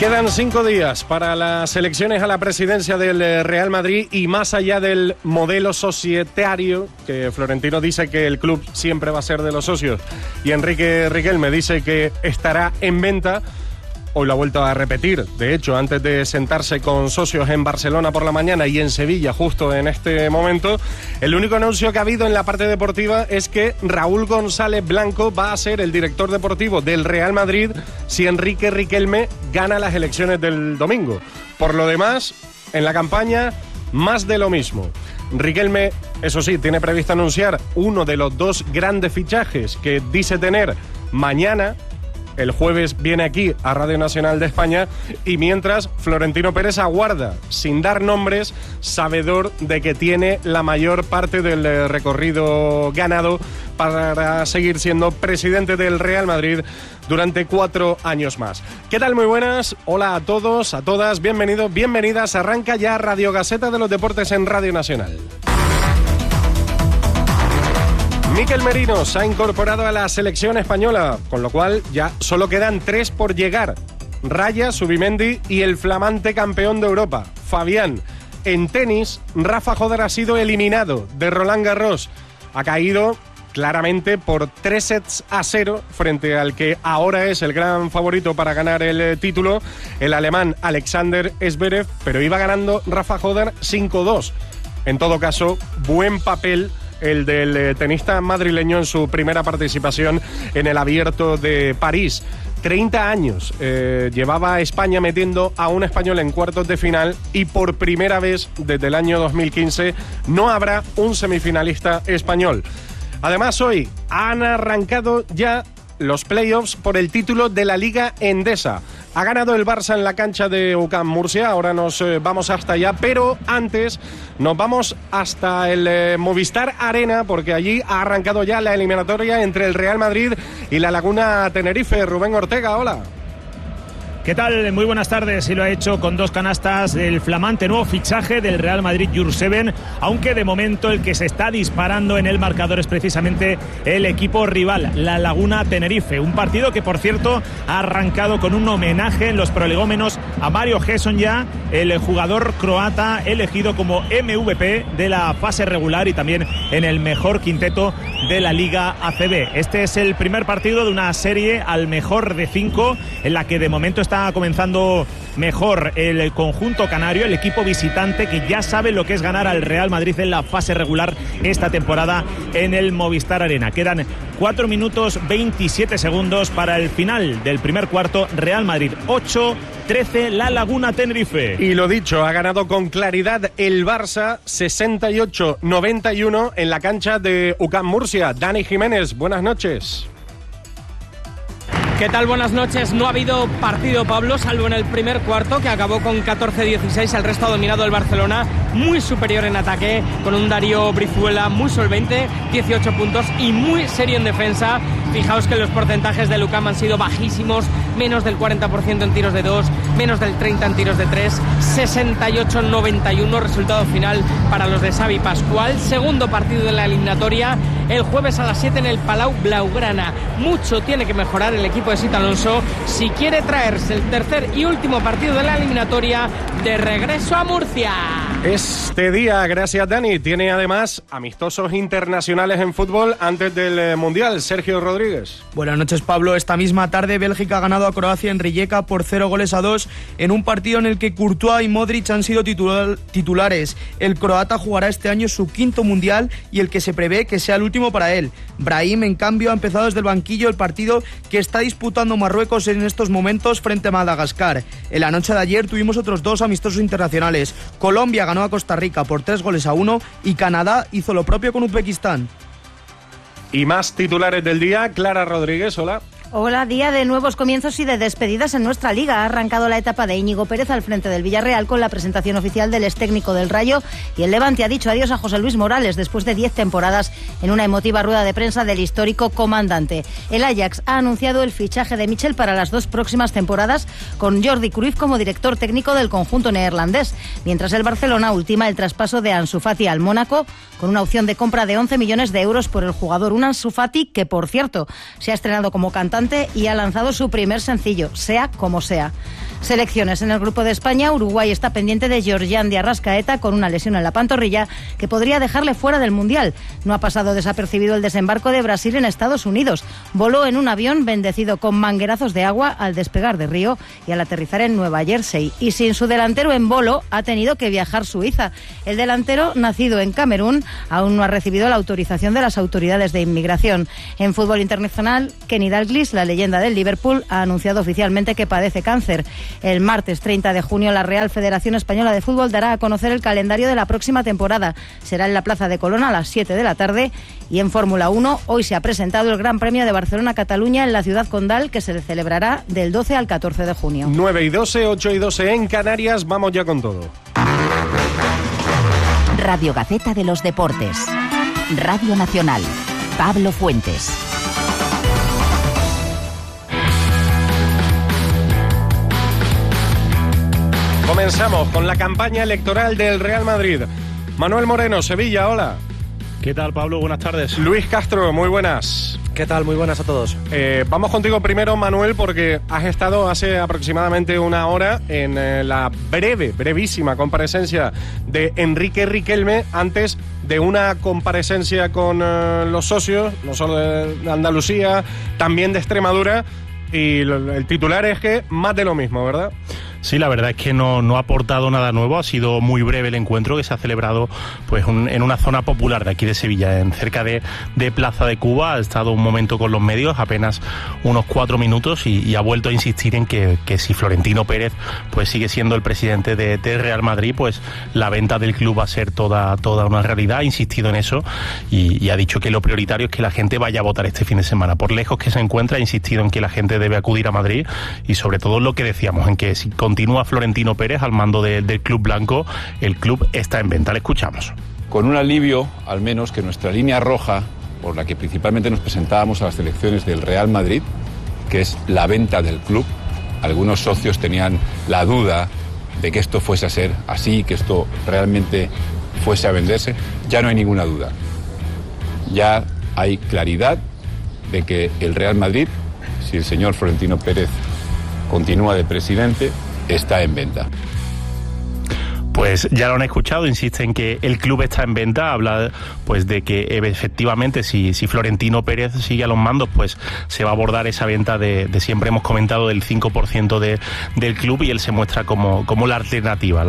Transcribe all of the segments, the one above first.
Quedan 5 días para las elecciones a la presidencia del Real Madrid y más allá del modelo societario, que Florentino dice que el club siempre va a ser de los socios y Enrique Riquelme dice que estará en venta, hoy lo ha vuelto a repetir, de hecho, antes de sentarse con socios en Barcelona por la mañana y en Sevilla justo en este momento, el único anuncio que ha habido en la parte deportiva es que Raúl González Blanco va a ser el director deportivo del Real Madrid si Enrique Riquelme gana las elecciones del domingo. Por lo demás, en la campaña, más de lo mismo. Riquelme, eso sí, tiene previsto anunciar uno de los 2 grandes fichajes que dice tener mañana. El jueves viene aquí a Radio Nacional de España y mientras Florentino Pérez aguarda, sin dar nombres, sabedor de que tiene la mayor parte del recorrido ganado para seguir siendo presidente del Real Madrid durante 4 años más. ¿Qué tal? Muy buenas. Hola a todos, a todas. Bienvenidos, bienvenidas. Arranca ya Radio Gaceta de los Deportes en Radio Nacional. Mikel Merino se ha incorporado a la selección española, con lo cual ya solo quedan 3 por llegar. Raya, Zubimendi y el flamante campeón de Europa, Fabián. En tenis, Rafa Joder ha sido eliminado de Roland Garros. Ha caído claramente por 3-0 frente al que ahora es el gran favorito para ganar el título, el alemán Alexander Zverev, pero iba ganando Rafa Joder 5-2. En todo caso, buen papel el del tenista madrileño en su primera participación en el Abierto de París. 30 años llevaba a España metiendo a un español en cuartos de final y por primera vez desde el año 2015 no habrá un semifinalista español. Además, hoy han arrancado ya los playoffs por el título de la Liga Endesa. Ha ganado el Barça en la cancha de UCAM Murcia, ahora nos vamos hasta allá, pero antes nos vamos hasta el Movistar Arena, porque allí ha arrancado ya la eliminatoria entre el Real Madrid y la Laguna Tenerife. Rubén Ortega, hola. ¿Qué tal? Muy buenas tardes. Y lo ha hecho con 2 canastas el flamante nuevo fichaje del Real Madrid, Jurseven, aunque de momento el que se está disparando en el marcador es precisamente el equipo rival, la Laguna Tenerife. Un partido que, por cierto, ha arrancado con un homenaje en los prolegómenos a Mario Gesson, ya el jugador croata elegido como MVP de la fase regular y también en el mejor quinteto de la Liga ACB. Este es el primer partido de una serie al mejor de 5 en la que de momento está comenzando mejor el conjunto canario, el equipo visitante que ya sabe lo que es ganar al Real Madrid en la fase regular esta temporada en el Movistar Arena. Quedan 4 minutos 27 segundos para el final del primer cuarto. Real Madrid 8-13, la Laguna Tenerife. Y lo dicho, ha ganado con claridad el Barça 68-91 en la cancha de UCAM Murcia. Dani Jiménez, buenas noches. ¿Qué tal? Buenas noches. No ha habido partido, Pablo, salvo en el primer cuarto, que acabó con 14-16. El resto ha dominado el Barcelona, muy superior en ataque, con un Darío Brizuela muy solvente, 18 puntos y muy serio en defensa. Fijaos que los porcentajes de UCAM han sido bajísimos, menos del 40% en tiros de 2, menos del 30% en tiros de 3, 68-91 resultado final para los de Xavi Pascual. Segundo partido de la eliminatoria, el jueves a las 7 en el Palau Blaugrana. Mucho tiene que mejorar el equipo de Sito Alonso si quiere traerse el tercer y último partido de la eliminatoria de regreso a Murcia. Este día, gracias Dani, tiene además amistosos internacionales en fútbol antes del Mundial. Sergio Rodríguez. Buenas noches, Pablo. Esta misma tarde Bélgica ha ganado a Croacia en Rijeka por 0-2 en un partido en el que Courtois y Modric han sido titulares. El croata jugará este año su 5º Mundial y el que se prevé que sea el último para él. Brahim, en cambio, ha empezado desde el banquillo el partido que está disputando Marruecos en estos momentos frente a Madagascar. En la noche de ayer tuvimos otros 2 amistosos internacionales. Colombia ganó a Costa Rica por 3-1 y Canadá hizo lo propio con Uzbekistán. Y más titulares del día. Clara Rodríguez, hola. Hola, día de nuevos comienzos y de despedidas en nuestra liga. Ha arrancado la etapa de Íñigo Pérez al frente del Villarreal con la presentación oficial del extécnico del Rayo, y el Levante ha dicho adiós a José Luis Morales después de 10 temporadas en una emotiva rueda de prensa del histórico comandante. El Ajax ha anunciado el fichaje de Michel para las 2 próximas temporadas, con Jordi Cruyff como director técnico del conjunto neerlandés, mientras el Barcelona ultima el traspaso de Ansu Fati al Mónaco con una opción de compra de 11 millones de euros por el jugador. Un Ansu Fati que, por cierto, se ha estrenado como cantante adelante y ha lanzado su primer sencillo, Sea como sea. Selecciones en el grupo de España. Uruguay está pendiente de Georgian de Arrascaeta con una lesión en la pantorrilla que podría dejarle fuera del Mundial. No ha pasado desapercibido el desembarco de Brasil en Estados Unidos. Voló en un avión bendecido con manguerazos de agua al despegar de Río y al aterrizar en Nueva Jersey. Y sin su delantero en bolo ha tenido que viajar Suiza. El delantero, nacido en Camerún, aún no ha recibido la autorización de las autoridades de inmigración. En fútbol internacional, Kenny Dalglish, la leyenda del Liverpool, ha anunciado oficialmente que padece cáncer. El martes 30 de junio la Real Federación Española de Fútbol dará a conocer el calendario de la próxima temporada. Será en la Plaza de Colón a las 7 de la tarde. Y en Fórmula 1 hoy se ha presentado el Gran Premio de Barcelona-Cataluña en la ciudad condal, que se celebrará del 12 al 14 de junio. 9 y 12, 8 y 12 en Canarias. Vamos ya con todo. Radio Gaceta de los Deportes. Radio Nacional. Pablo Fuentes. Comenzamos con la campaña electoral del Real Madrid. Manuel Moreno, Sevilla, hola. ¿Qué tal, Pablo? Buenas tardes. Luis Castro, muy buenas. ¿Qué tal? Muy buenas a todos. Vamos contigo primero, Manuel, porque has estado hace aproximadamente una hora en la brevísima comparecencia de Enrique Riquelme antes de una comparecencia con los socios, no solo de Andalucía, también de Extremadura, y el titular es que más de lo mismo, ¿verdad? Sí, la verdad es que no ha aportado nada nuevo. Ha sido muy breve el encuentro, que se ha celebrado pues en una zona popular de aquí de Sevilla, cerca de Plaza de Cuba. Ha estado un momento con los medios, apenas unos 4 minutos, y ha vuelto a insistir en que si Florentino Pérez pues sigue siendo el presidente de Real Madrid, pues la venta del club va a ser toda una realidad. Ha insistido en eso y ha dicho que lo prioritario es que la gente vaya a votar este fin de semana. Por lejos que se encuentra, ha insistido en que la gente debe acudir a Madrid, y sobre todo lo que decíamos, en que si continúa Florentino Pérez al mando del club blanco, el club está en venta. Le escuchamos. Con un alivio, al menos, que nuestra línea roja, por la que principalmente nos presentábamos a las elecciones del Real Madrid, que es la venta del club. Algunos socios tenían la duda de que esto fuese a ser así, que esto realmente fuese a venderse. Ya no hay ninguna duda. Ya hay claridad de que el Real Madrid, si el señor Florentino Pérez continúa de presidente, está en venta. Pues ya lo han escuchado, insiste en que el club está en venta, habla pues de que efectivamente si Florentino Pérez sigue a los mandos, pues se va a abordar esa venta de siempre hemos comentado del 5% del club, y él se muestra como la alternativa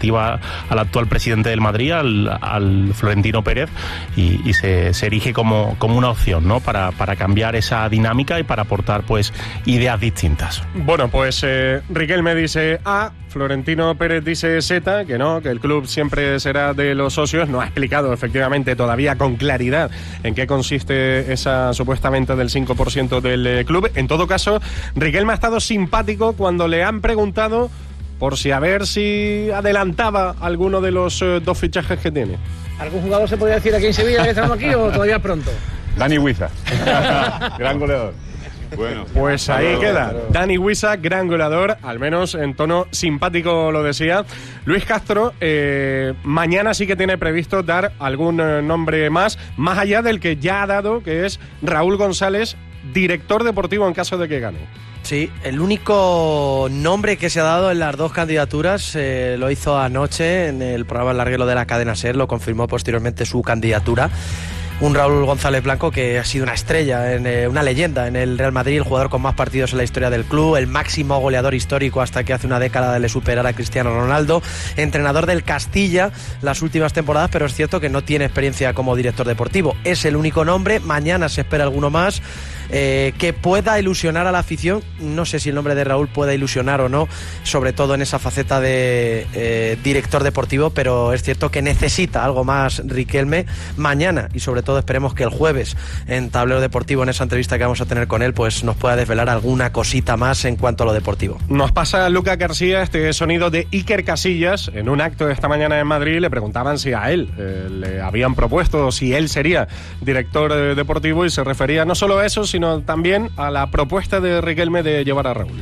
al actual presidente del Madrid, al Florentino Pérez, y se erige como una opción, ¿no? para cambiar esa dinámica y para aportar pues ideas distintas. Bueno, pues Riquelme dice A, Florentino Pérez dice Z, que no, que el club siempre será de los socios. No ha explicado efectivamente todavía con claridad en qué consiste esa supuesta venta del 5% del club. En todo caso, Riquelme ha estado simpático cuando le han preguntado por si a ver si adelantaba alguno de los 2 fichajes que tiene. ¿Algún jugador se podría decir aquí en Sevilla que estamos aquí o todavía pronto? Dani Huiza, gran goleador. Bueno, pues ahí queda. Dani Huiza, gran goleador, al menos en tono simpático lo decía. Luis Castro, mañana sí que tiene previsto dar algún nombre más allá del que ya ha dado, que es Raúl González, director deportivo en caso de que gane. Sí, el único nombre que se ha dado en las 2 candidaturas lo hizo anoche en el programa El Larguero de la cadena SER, lo confirmó posteriormente su candidatura. Un Raúl González Blanco que ha sido una estrella, una leyenda en el Real Madrid, el jugador con más partidos en la historia del club, el máximo goleador histórico hasta que hace una década le superara a Cristiano Ronaldo, entrenador del Castilla las últimas temporadas, pero es cierto que no tiene experiencia como director deportivo. Es el único nombre, mañana se espera alguno más que pueda ilusionar a la afición. No sé si el nombre de Raúl pueda ilusionar o no, sobre todo en esa faceta de director deportivo, pero es cierto que necesita algo más Riquelme mañana, y sobre todo esperemos que el jueves en Tablero Deportivo, en esa entrevista que vamos a tener con él, pues nos pueda desvelar alguna cosita más en cuanto a lo deportivo. Nos pasa a Lucas García este sonido de Iker Casillas en un acto de esta mañana en Madrid. Le preguntaban si a él le habían propuesto, si él sería director deportivo, y se refería no solo a eso, sino también a la propuesta de Riquelme de llevar a Raúl.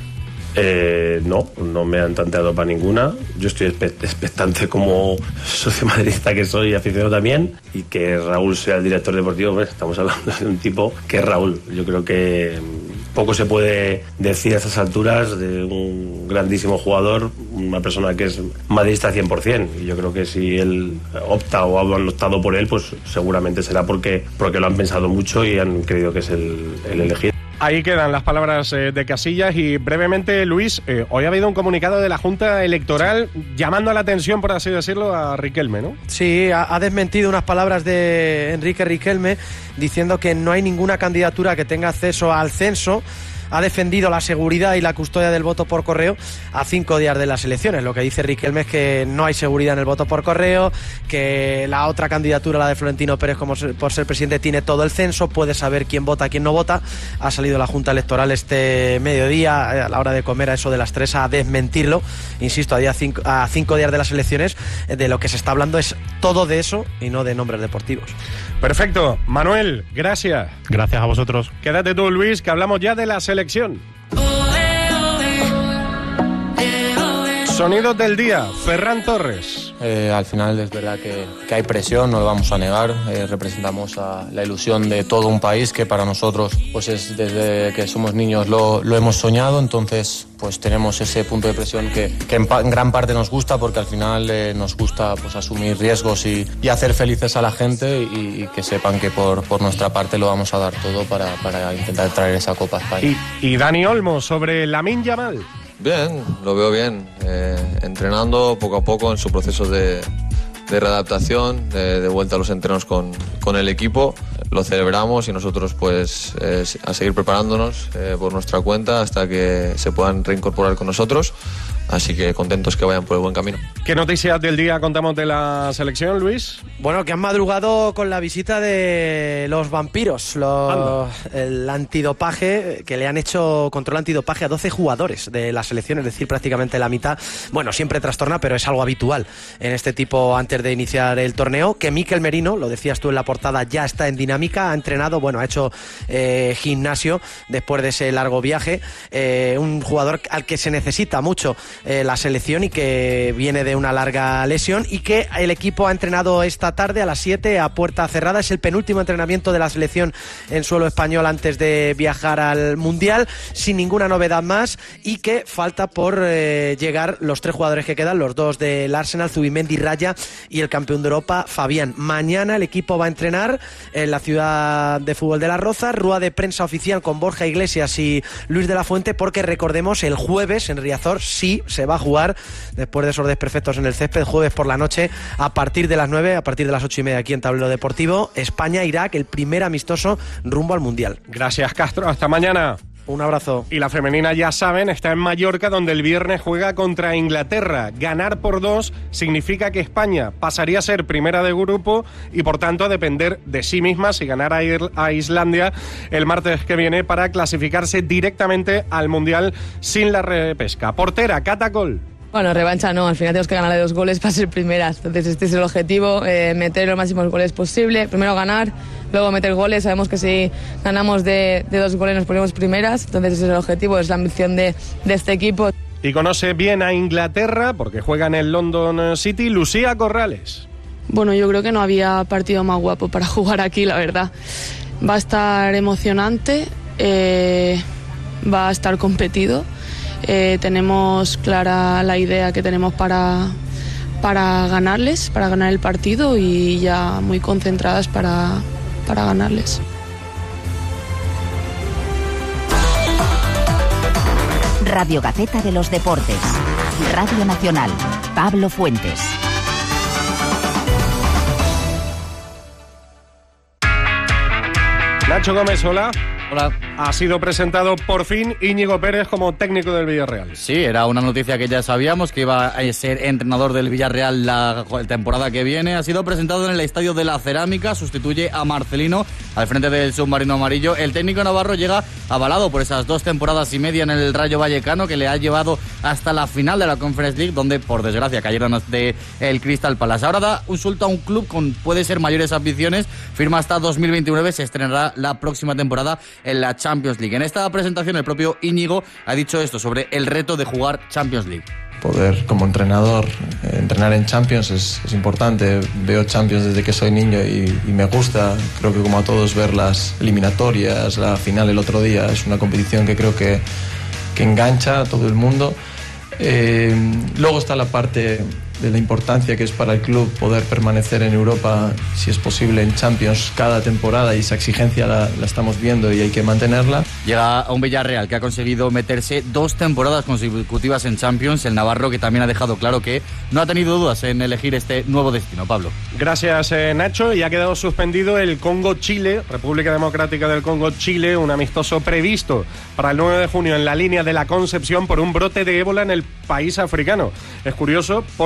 No me han tanteado para ninguna. Yo estoy expectante como socio madridista que soy, aficionado también, y que Raúl sea el director deportivo. Pues estamos hablando de un tipo que es Raúl. Yo creo que poco se puede decir a estas alturas de un grandísimo jugador, una persona que es madridista 100%, y yo creo que si él opta o han optado por él, pues seguramente será porque lo han pensado mucho y han creído que es el elegido. Ahí quedan las palabras de Casillas. Y brevemente, Luis, hoy ha habido un comunicado de la Junta Electoral llamando a la atención, por así decirlo, a Riquelme, ¿no? Sí, ha desmentido unas palabras de Enrique Riquelme diciendo que no hay ninguna candidatura que tenga acceso al censo. Ha defendido la seguridad y la custodia del voto por correo a 5 días de las elecciones. Lo que dice Riquelme es que no hay seguridad en el voto por correo, que la otra candidatura, la de Florentino Pérez, por ser presidente, tiene todo el censo, puede saber quién vota, quién no vota. Ha salido la Junta Electoral este mediodía, a la hora de comer, a eso de las 3, a desmentirlo. Insisto, a 5 días de las elecciones, de lo que se está hablando es todo de eso y no de nombres deportivos. Perfecto. Manuel, gracias. Gracias a vosotros. Quédate tú, Luis, que hablamos ya de la selección. Sonidos del día, Ferran Torres. Al final es verdad que hay presión, no lo vamos a negar. Representamos a la ilusión de todo un país que para nosotros pues es desde que somos niños lo hemos soñado, entonces pues tenemos ese punto de presión que en gran parte nos gusta, porque al final nos gusta pues asumir riesgos y hacer felices a la gente y que sepan que por nuestra parte lo vamos a dar todo para intentar traer esa Copa a España. Y Dani Olmo sobre Lamine Yamal. Bien, lo veo bien, entrenando poco a poco en su proceso de readaptación, de vuelta a los entrenos con el equipo. Lo celebramos y nosotros pues a seguir preparándonos por nuestra cuenta hasta que se puedan reincorporar con nosotros. Así que contentos que vayan por el buen camino. ¿Qué noticias del día contamos de la selección, Luis? Bueno, que han madrugado con la visita de los vampiros, el antidopaje, que le han hecho control antidopaje a 12 jugadores de la selección, es decir, prácticamente la mitad. Bueno, siempre trastorna, pero es algo habitual en este tipo antes de iniciar el torneo. Que Mikel Merino, lo decías tú en la portada, ya está en dinámica, ha entrenado, bueno, ha hecho gimnasio después de ese largo viaje. Un jugador al que se necesita mucho la selección y que viene de una larga lesión, y que el equipo ha entrenado esta tarde a las 7 a puerta cerrada. Es el penúltimo entrenamiento de la selección en suelo español antes de viajar al Mundial, sin ninguna novedad más, y que falta por llegar los 3 jugadores que quedan, los 2 del Arsenal, Zubimendi, Raya, y el campeón de Europa, Fabián. Mañana el equipo va a entrenar en la ciudad de fútbol de Las Rozas, rueda de prensa oficial con Borja Iglesias y Luis de la Fuente, porque recordemos, el jueves en Riazor sí se va a jugar, después de esos desperfectos en el césped, jueves por la noche a partir de las 9, a partir de las 8:30 aquí en Tablero Deportivo, España-Irak, el primer amistoso rumbo al Mundial. Gracias, Castro, hasta mañana. Un abrazo. Y la femenina, ya saben, está en Mallorca, donde el viernes juega contra Inglaterra. Ganar por 2 significa que España pasaría a ser primera de grupo y por tanto a depender de sí misma si ganara a Islandia el martes que viene para clasificarse directamente al Mundial sin la repesca. Portera, Catacol. Bueno, revancha no, al final tenemos que ganarle 2 goles para ser primeras, entonces este es el objetivo, meter los máximos goles posible, primero ganar, luego meter goles. Sabemos que si ganamos de 2 goles nos ponemos primeras, entonces ese es el objetivo, es la ambición de este equipo. Y conoce bien a Inglaterra porque juega en el London City, Lucía Corrales. Bueno, yo creo que no había partido más guapo para jugar aquí, la verdad. Va a estar emocionante, va a estar competido. Tenemos clara la idea que tenemos para ganarles, para ganar el partido, y ya muy concentradas para ganarles. Radio Gaceta de los Deportes. Radio Nacional. Pablo Fuentes. Nacho Gómez, hola. Hola. Ha sido presentado por fin Íñigo Pérez como técnico del Villarreal. Sí, era una noticia que ya sabíamos, que iba a ser entrenador del Villarreal la temporada que viene. Ha sido presentado en el Estadio de la Cerámica, sustituye a Marcelino al frente del submarino amarillo. El técnico navarro llega avalado por esas 2 temporadas y media en el Rayo Vallecano, que le ha llevado hasta la final de la Conference League, donde por desgracia cayeron ante el Crystal Palace. Ahora da un salto a un club con puede ser mayores ambiciones, firma hasta 2029, se estrenará la próxima temporada en la Champions League. En esta presentación el propio Íñigo ha dicho esto sobre el reto de jugar Champions League. poder como entrenador entrenar en Champions es importante. Veo Champions desde que soy niño y me gusta, creo que como a todos, ver las eliminatorias, la final el otro día. Es una competición que creo que engancha a todo el mundo. Luego está la parte de la importancia que es para el club poder permanecer en Europa, si es posible, en Champions cada temporada, y esa exigencia la estamos viendo y hay que mantenerla. Llega a un Villarreal que ha conseguido meterse 2 temporadas consecutivas en Champions, el navarro, que también ha dejado claro que no ha tenido dudas en elegir este nuevo destino. Pablo. Gracias, Nacho. Y ha quedado suspendido el Congo-Chile, República Democrática del Congo-Chile, un amistoso previsto para el 9 de junio en la línea de la Concepción por un brote de ébola en el país africano. Es curioso